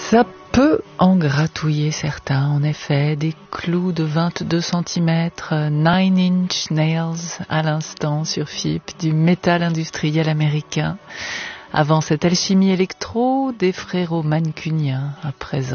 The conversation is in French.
Ça peut en gratouiller certains, en effet, des clous de 22 cm, 9-inch nails à l'instant sur FIP, du métal industriel américain. Avant cette alchimie électro, des frérots mancuniens à présent.